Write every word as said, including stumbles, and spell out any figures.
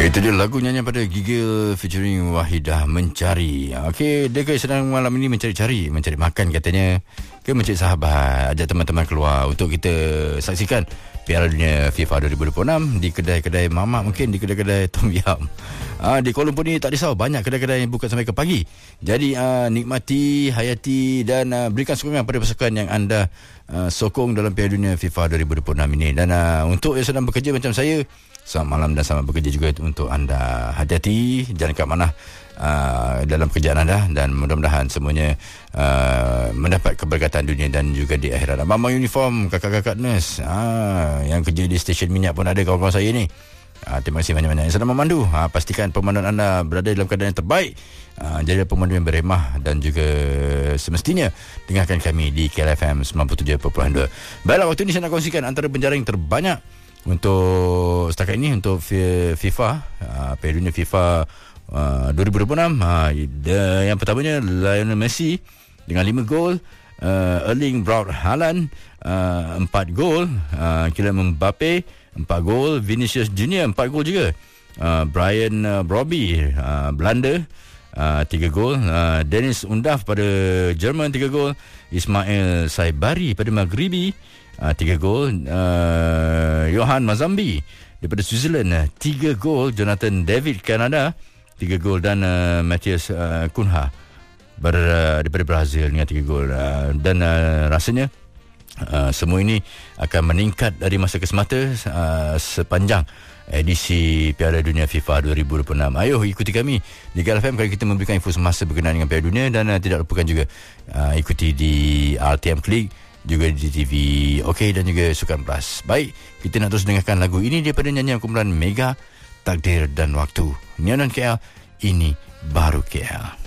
Itu dia lagu nyanyian pada Gigil featuring Wahidah, Mencari. Okey, dia ke sedang malam ini mencari-cari, mencari makan katanya, ke mencari sahabat, ajak teman-teman keluar untuk kita saksikan Piala Dunia FIFA dua ribu dua puluh enam di kedai-kedai mamak, mungkin di kedai-kedai Tom Yam. Ah, di Kuala Lumpur ni tak risau, banyak kedai-kedai yang buka sampai ke pagi. Jadi ah, nikmati, hayati dan ah, berikan sokongan pada pasukan yang anda ah, sokong dalam Piala Dunia FIFA dua ribu dua puluh enam ini. Dan ah, untuk yang sedang bekerja macam saya, selamat malam dan selamat bekerja juga untuk anda. Hati-hati, jangan kat mana uh, dalam pekerjaan anda, dan mudah-mudahan semuanya uh, mendapat keberkatan dunia dan juga di akhirat. Abang-abang uniform, kakak-kakak nurse uh, yang kerja di stesen minyak pun ada kawan-kawan saya ni. Uh, terima kasih banyak-banyak yang sedang memandu. Uh, pastikan pemanduan anda berada dalam keadaan yang terbaik. Uh, jadi pemandu yang berhemah dan juga semestinya dengarkan kami di K L F M sembilan puluh tujuh perpuluhan dua. Baiklah, waktu ini saya nak kongsikan antara penjara yang terbanyak untuk setakat ini untuk FIFA uh, Piala Dunia FIFA uh, dua ribu dua puluh enam. uh, the, Yang pertamanya Lionel Messi dengan lima gol, uh, Erling Braut Haaland uh, empat gol, uh, Kylian Mbappe empat gol, Vinicius Junior empat gol juga, uh, Brian uh, Brobby uh, Belanda uh, tiga gol, uh, Dennis Undav pada Jerman tiga gol, Ismail Saibari pada Maghribi Uh, tiga gol, uh, Johan Mazambi daripada Switzerland uh, tiga gol, Jonathan David Kanada tiga gol, dan uh, Matthias uh, Cunha ber, uh, daripada Brazil dengan tiga gol. Uh, dan uh, rasanya uh, semua ini akan meningkat dari masa ke semata uh, sepanjang edisi Piala Dunia FIFA dua ribu dua puluh enam. Ayo ikuti kami di K L F M kalau kita memberikan info semasa berkenaan dengan Piala Dunia, dan uh, tidak lupakan juga uh, ikuti di R T M Click, juga di T V OK, dan juga Sukan Plus. Baik, kita nak terus dengarkan lagu ini daripada nyanyian kumpulan Mega, Takdir dan Waktu. Nyonon K L, ini baru K L.